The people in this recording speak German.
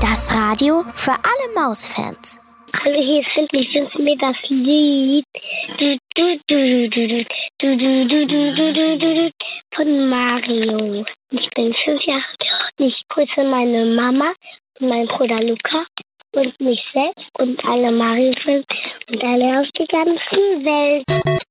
Das Radio für alle Mausfans. Hallo, hier ist Finn, ich wünsche mir das Lied von Mario. Ich bin 5 Jahre alt und ich grüße meine Mama und meinen Bruder Luca und mich selbst und alle Mario-Fans und alle auf der ganzen Welt.